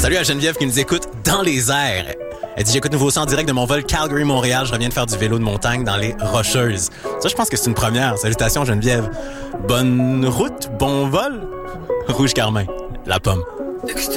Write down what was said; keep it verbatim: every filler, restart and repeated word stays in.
Salut à Geneviève qui nous écoute dans les airs. Elle dit, j'écoute nouveau ça en direct de mon vol Calgary-Montréal. Je reviens de faire du vélo de montagne dans les Rocheuses. Ça, je pense que c'est une première. Salutations, Geneviève. Bonne route, bon vol. Rouge Carmin, la pomme.